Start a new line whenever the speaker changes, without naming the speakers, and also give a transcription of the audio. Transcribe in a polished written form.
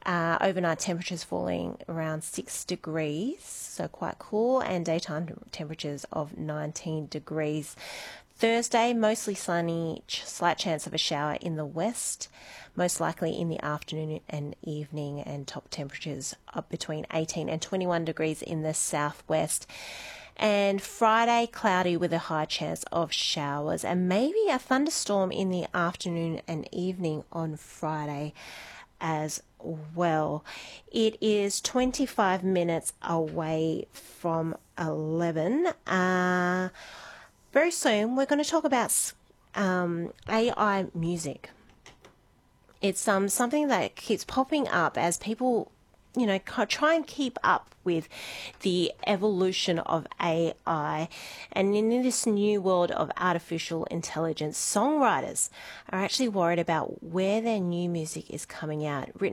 Overnight temperatures falling around 6 degrees, so quite cool, and daytime temperatures of 19 degrees. Thursday, mostly sunny, slight chance of a shower in the west, most likely in the afternoon and evening, and top temperatures up between 18 and 21 degrees in the southwest. And Friday, cloudy with a high chance of showers and maybe a thunderstorm in the afternoon and evening on Friday as well. It is 25 minutes away from 11. Very soon, we're going to talk about AI music. It's something that keeps popping up as people, try and keep up with the evolution of AI. And in this new world of artificial intelligence, songwriters are actually worried about where their new music is coming out, written